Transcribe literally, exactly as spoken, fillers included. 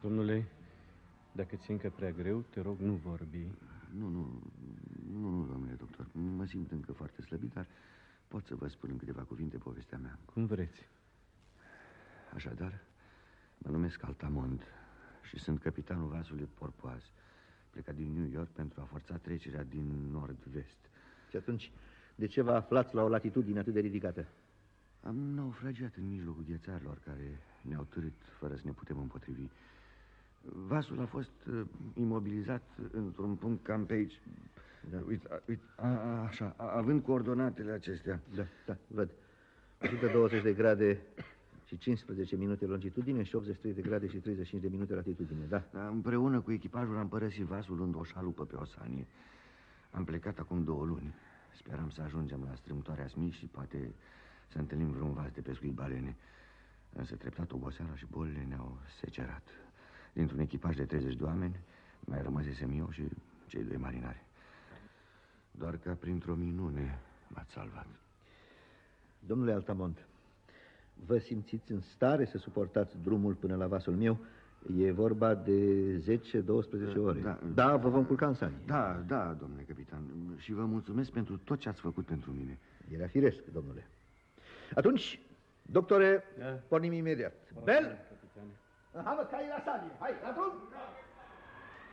Domnule, dacă ți-e încă prea greu, te rog, nu vorbi. Nu, nu, nu, nu, domnule doctor. Mă simt încă foarte slăbit, dar pot să vă spun în câteva cuvinte povestea mea. Cum vreți. Așadar, mă numesc Altamont și sunt capitanul vasului Porpoise, plecat din New York pentru a forța trecerea din nord-vest. Și atunci, de ce vă aflați la o latitudine atât de ridicată? Am naufragiat în mijlocul ghețarilor care ne-au târât fără să ne putem împotrivi. Vasul a fost uh, imobilizat într-un punct cam pe aici. Da. Uite, uite a, a, așa, a, având coordonatele acestea. Da, da, văd. o sută douăzeci de grade și cincisprezece minute longitudine și optzeci și trei de grade și treizeci și cinci de minute latitudine, da? Da, împreună cu echipajul am părăsit vasul luând o șalupă pe Osanie. Am plecat acum două luni. Speram să ajungem la strâmtoarea Smith și poate să întâlnim vreun vas de pescuit balene. Însă treptat oboseala și bolile ne-au secerat. Dintr-un echipaj de treizeci de oameni mai rămăsesem eu și cei doi marinari. Doar că printr-o minune m-ați salvat. Domnule Altamont, vă simțiți în stare să suportați drumul până la vasul meu? E vorba de zece douăsprezece ore. Da, da, vă vom culca în sani. Da, da, domnule capitan. Și vă mulțumesc pentru tot ce ați făcut pentru mine. Era firesc, domnule. Atunci, doctore, da. Pornim imediat. Bel! Hai mă, cai la sani. Hai, la drum! Da.